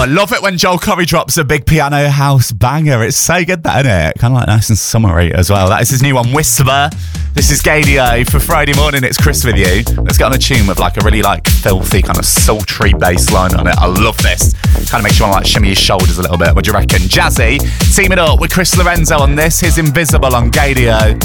I love it when Joel Corry drops a big piano house banger. It's so good, that, isn't it? Kind of like nice and summery as well. That is his new one, Whisper. This is Gadio for Friday morning. It's Chris with you. Let's get on a tune with like a really like filthy kind of sultry bass line on it. I love this. Kind of makes you want to like shimmy your shoulders a little bit. What do you reckon? Jazzy teaming up with Chris Lorenzo on this. His Invisible on Gadio.